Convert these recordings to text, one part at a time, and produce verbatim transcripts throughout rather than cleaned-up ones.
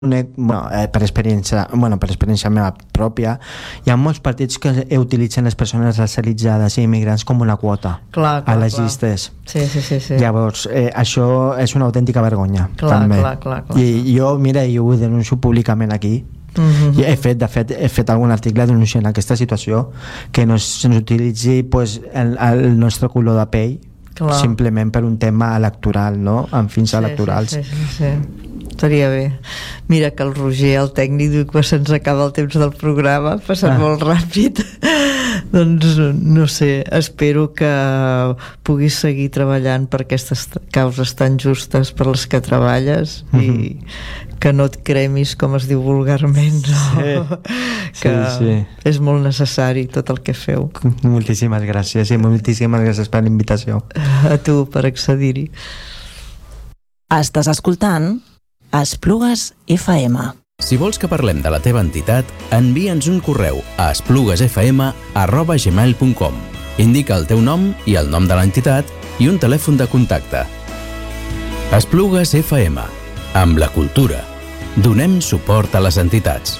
Bueno, eh, per experiència bueno, per experiència meva pròpia, hi ha molts partits que utilitzen les persones racialitzades i immigrants com una quota clar, clar, a les clar. llistes. Sí, sí, sí, sí. Llavors, eh, això és una autèntica vergonya, clar, també. Clar, clar, clar. I jo, mira, jo ho denuncio públicament aquí. Mm-hmm. I he fet, de fet, he fet algun article denunciant aquesta situació, que no se'ns utilitzi pues, el, el nostre color de pell clar. Simplement per un tema electoral, no? Amb fins sí, electorals. Sí, sí, sí, sí. Estaria bé. Mira que el Roger, el tècnic, diu que se'ns acaba el temps del programa, ha passat ah. molt ràpid. Doncs no sé, espero que puguis seguir treballant per aquestes causes tan justes per les que treballes mm-hmm. i que no et cremis, com es diu vulgarment, no? Sí. que sí, sí. és molt necessari tot el que feu. Moltíssimes gràcies i moltíssimes gràcies per l'invitació. A tu per accedir-hi. Estàs escoltant Esplugues F M. Si vols que parlem de la teva entitat, envia'ns un correu a espluguesfm arroba gmail punt com. Indica el teu nom i el nom de l'entitat i un telèfon de contacte. Esplugues F M. Amb la cultura. Donem suport a les entitats.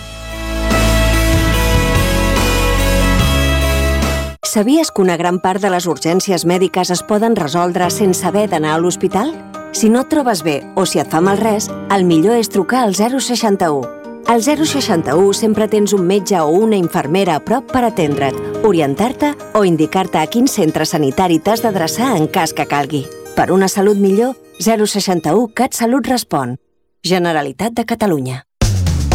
Sabies que una gran part de les urgències mèdiques es poden resoldre sense haver d'anar a l'hospital? Si no et trobes bé o si et fa mal res, el millor és trucar al zero seixanta-u. Al zero seixanta-u sempre tens un metge o una infermera a prop per atendre't, orientar-te o indicar-te a quin centre sanitari t'has d'adreçar en cas que calgui. Per una salut millor, zero seixanta-u CatSalut respon. Generalitat de Catalunya.